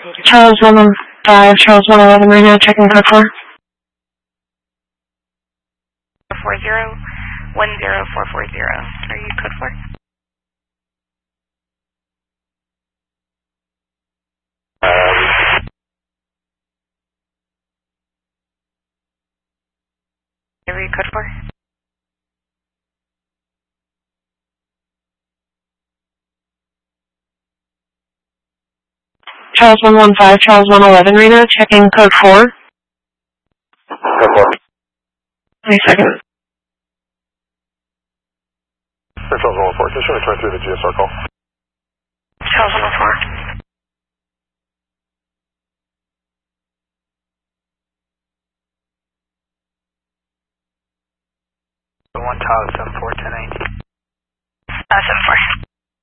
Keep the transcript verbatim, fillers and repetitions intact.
Charles one one five, Charles one eleven radio, checking code four. four zero one zero four four zero. Are you code four? Are you code four? Charles one one five, Charles one eleven radio, checking code four. Code four. Wait a second. Charles one one four, just return through the G S R call. Charles one one four. One Tahoe seven four ten eighty. Uh, seven